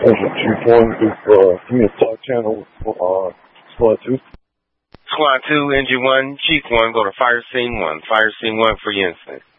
Chief 1, give me a talk channel for Squad 2. Squad 2, Engine 1, Chief 1, go to Fire Scene 1. Fire Scene 1 for your incident.